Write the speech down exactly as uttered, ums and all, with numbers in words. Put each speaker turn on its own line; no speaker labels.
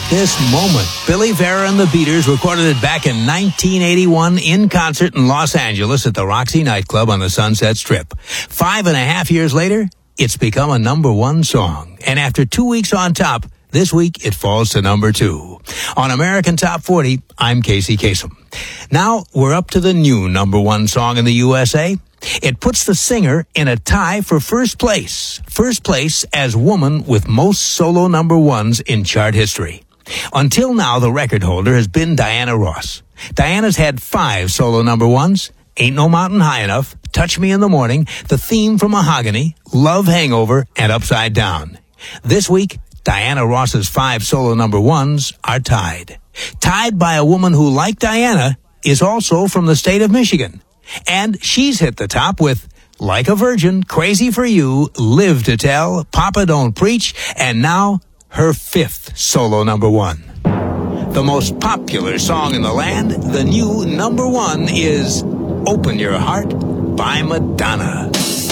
this moment. Billy Vera and the Beaters recorded it back in nineteen eighty-one in concert in Los Angeles at the Roxy nightclub on the Sunset Strip. Five and a half years later, it's become a number one song. And after two weeks on top, this week it falls to number two. On American Top forty, I'm Casey Kasem. Now we're up to the new number one song in the U S A. It puts the singer in a tie for first place. First place as woman with most solo number ones in chart history. Until now, the record holder has been Diana Ross. Diana's had five solo number ones. Ain't No Mountain High Enough, Touch Me in the Morning, The Theme from Mahogany, Love Hangover, and Upside Down. This week, Diana Ross's five solo number ones are tied. Tied by a woman who, like Diana, is also from the state of Michigan. And she's hit the top with Like a Virgin, Crazy for You, Live to Tell, Papa Don't Preach, and now her fifth solo number one. The most popular song in the land, the new number one is Open Your Heart by Madonna.